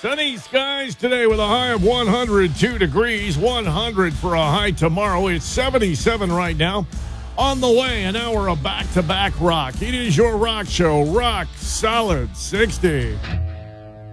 Sunny skies today with a high of 102 degrees, 100 for a high tomorrow. It's 77 right now. On the way, an hour of back-to-back rock. It is your rock show, Rock Solid 60.